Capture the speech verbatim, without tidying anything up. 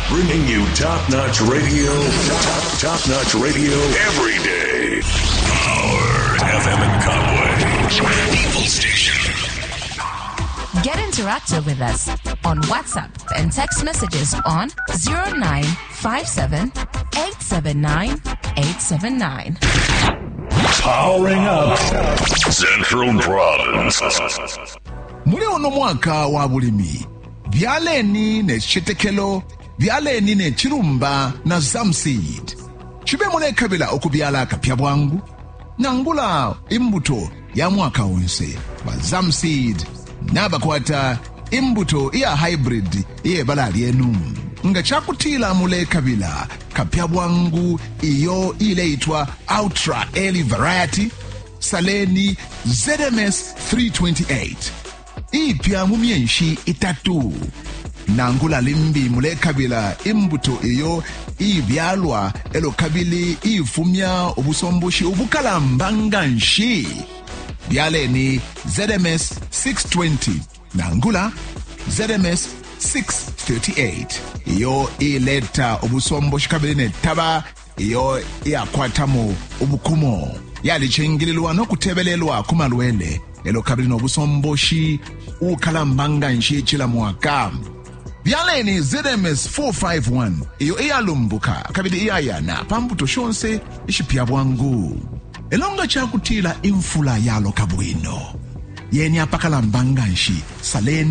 Bringing you top-notch radio, top, top-notch radio every day. Power F M in Conway. People Station. Get interactive with us on WhatsApp and text messages on zero nine five seven, eight seven nine, eight seven nine. Powering up Central Province. Muli ono mwaka wa bulimi. Byaleni ne chitekelo, byaleni ne chirumba na Zamseed. Chibe mule kabila okubyala kapya bwangu. Nangula imbuto ya mwaka wonse wa Zamseed. Nabakwata imbuto ya hybrid iye balali enu. Nga chakutila mule kabila kapya bwangu iyo ile itwa Ultra Early Variety Saleni Z M S three twenty-eight. Ipya mumyenshi itatu. Nangula limbi mule kabila imbuto iyo ibyalwa elo kabili ifumya obusomboshi obukalambanga nshi. Byaleni Z M S six twenty. Nangula Z M S six thirty-eight. Iyo ileta obusomboshi kabili ne taba iyo iyakwatamu obukumo. Yali chengililwa no kutebelelwa kumalwele elo kabili no busomboshi ukalambanga nshi chila mwaka. Byaleni Z M S four fifty-one iyo iyalumbuka kabili iyayana pambuto shonse ishipya bwangu. Elonga chakutila infula yalo kabwino. Yeni apakalambanga nshi Saleni